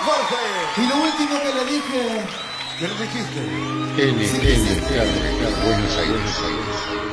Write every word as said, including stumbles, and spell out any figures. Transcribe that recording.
Jorge. Y lo último que le dije... ¿Qué le dijiste? N, N, claro, claro, Buenos Aires.